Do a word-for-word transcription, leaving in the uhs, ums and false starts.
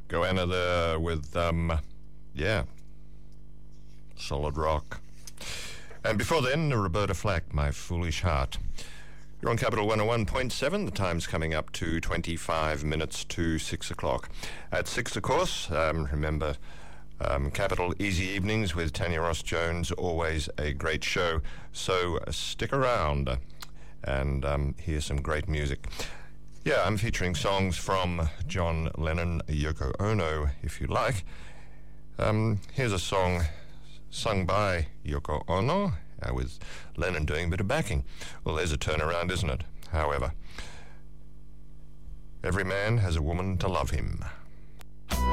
Goanna there with, um, yeah, solid rock. And before then, Roberta Flack, My Foolish Heart. You're on Capital one oh one point seven. The time's coming up to twenty-five minutes to six o'clock. At six, of course, um, remember, um, Capital Easy Evenings with Tanya Ross-Jones, always a great show. So uh, stick around and um, hear some great music. Yeah, I'm featuring songs from John Lennon, Yoko Ono, if you like. Um, here's a song sung by Yoko Ono, uh, with Lennon doing a bit of backing. Well, there's a turnaround, isn't it? However, every man has a woman to love him.